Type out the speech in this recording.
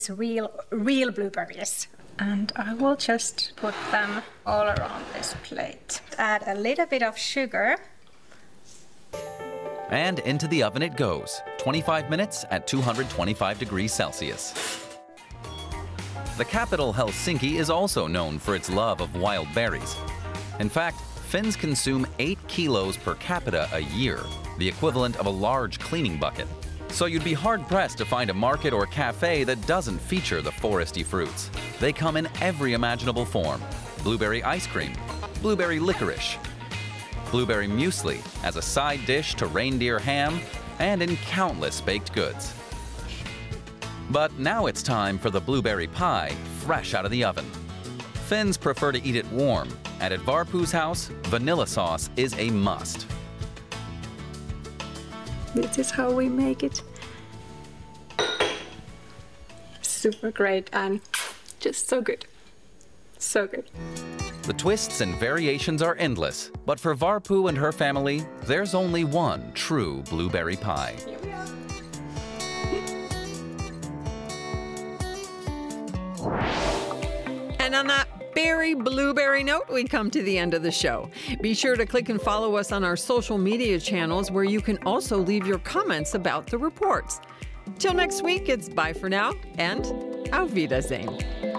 It's real blueberries. And I will just put them all around this plate. Add a little bit of sugar. And into the oven it goes, 25 minutes at 225 degrees Celsius. The capital, Helsinki, is also known for its love of wild berries. In fact, Finns consume 8 kilos per capita a year, the equivalent of a large cleaning bucket. So you'd be hard-pressed to find a market or cafe that doesn't feature the foresty fruits. They come in every imaginable form: blueberry ice cream, blueberry licorice, blueberry muesli as a side dish to reindeer ham, and in countless baked goods. But now it's time for the blueberry pie, fresh out of the oven. Finns prefer to eat it warm, and at Varpu's house, vanilla sauce is a must. This is how we make it. Super great and just so good. So good. The twists and variations are endless, but for Varpu and her family, there's only one true blueberry pie. And on that blueberry note, we come to the end of the show. Be sure to click and follow us on our social media channels, where you can also leave your comments about the reports. Till next week, it's bye for now and auf Wiedersehen.